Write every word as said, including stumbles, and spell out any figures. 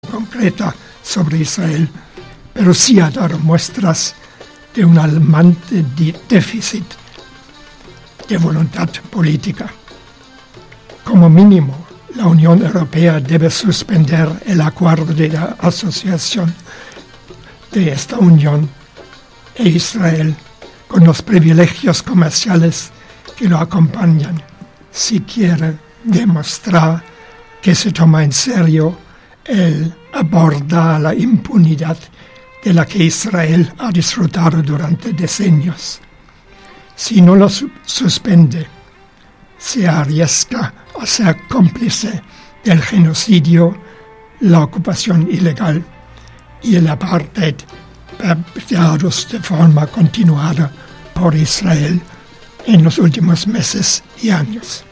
concreta sobre Israel, pero sí ha dado muestras de un alarmante déficit de voluntad política. Como mínimo, la Unión Europea debe suspender el acuerdo de la asociación de esta Unión e Israel con los privilegios comerciales que lo acompañan, si quiere demostrar que se toma en serio el abordar la impunidad de la que Israel ha disfrutado durante decenios. Si no lo su- suspende, se arriesga a ser cómplice del genocidio, la ocupación ilegal y el apartheid perpetrados de forma continuada por Israel en los últimos meses y años.